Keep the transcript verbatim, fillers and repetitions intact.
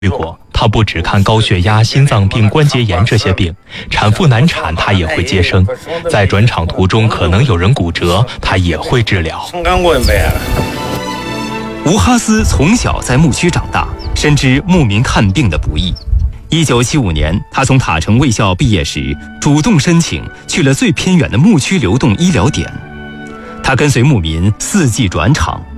过，他不只看高血压、心脏病、关节炎这些病，产妇难产他也会接生，在转场途中可能有人骨折，他也会治疗。 吴哈斯从小在牧区长大，深知牧民看病的不易。一九七五年，他从塔城卫校毕业时，主动申请去了最偏远的牧区流动医疗点。他跟随牧民四季转场，